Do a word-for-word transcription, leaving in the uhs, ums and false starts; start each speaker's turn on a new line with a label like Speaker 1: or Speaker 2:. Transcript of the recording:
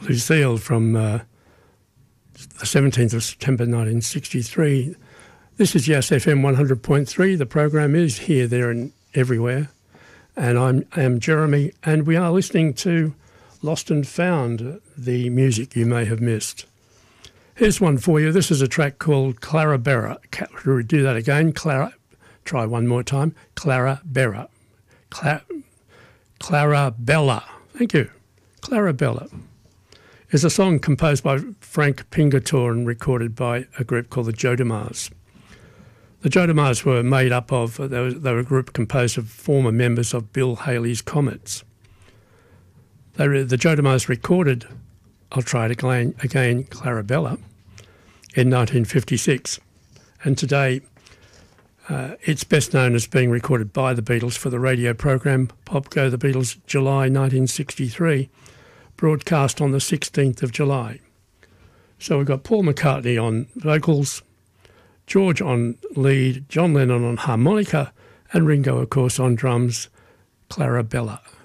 Speaker 1: Lucille from uh, the seventeenth of September nineteen sixty-three. This is Yes F M one hundred point three. The program is Here, There and Everywhere. And I'm, I'm Jeremy, and we are listening to Lost and Found, the music you may have missed. Here's one for you. This is a track called Clara Berra. Can we do that again? Clara, try one more time. Clara Berra. Cla- Clara Bella. Thank you. Clara Bella is a song composed by Frank Pingatore and recorded by a group called the Jodamars. The Jodamars were made up of, they were, they were a group composed of former members of Bill Haley's Comets. They were, the Jodamars recorded I'll Try It Again, again Clara Bella, in nineteen fifty-six. And today uh, it's best known as being recorded by the Beatles for the radio program Pop Go the Beatles, July nineteen sixty-three, broadcast on the sixteenth of July. So we've got Paul McCartney on vocals, George on lead, John Lennon on harmonica, and Ringo, of course, on drums, Clara Bella.